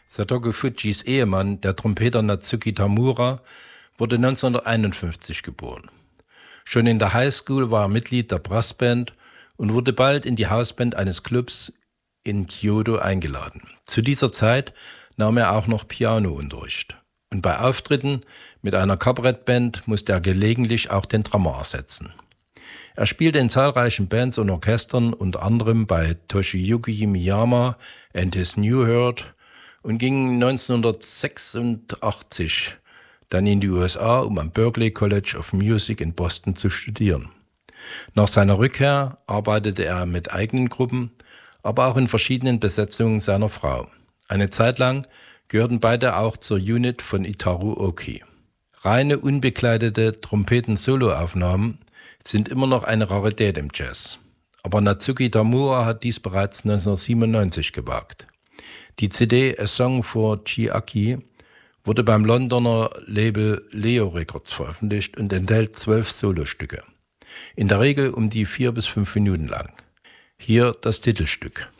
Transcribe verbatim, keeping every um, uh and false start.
Satoru Fujis Ehemann, der Trompeter Natsuki Tamura, wurde neunzehnhunderteinundfünfzig geboren. Schon in der Highschool war er Mitglied der Brassband und wurde bald in die Hausband eines Clubs in Kyoto eingeladen. Zu dieser Zeit nahm er auch noch Pianounterricht. Und bei Auftritten mit einer Kabarettband musste er gelegentlich auch den Drummer ersetzen. Er spielte in zahlreichen Bands und Orchestern, unter anderem bei Toshiyuki Miyama and his New Herd, und ging neunzehnhundertsechsundachtzig dann in die U S A, um am Berklee College of Music in Boston zu studieren. Nach seiner Rückkehr arbeitete er mit eigenen Gruppen, aber auch in verschiedenen Besetzungen seiner Frau. Eine Zeit lang gehörten beide auch zur Unit von Itaru Oki. Reine, unbekleidete Trompeten-Soloaufnahmen sind immer noch eine Rarität im Jazz. Aber Natsuki Tamura hat dies bereits neunzehnhundertsiebenundneunzig gewagt. Die C D A Song for Chiaki wurde beim Londoner Label Leo Records veröffentlicht und enthält zwölf Solostücke. In der Regel um die vier bis fünf Minuten lang. Hier das Titelstück.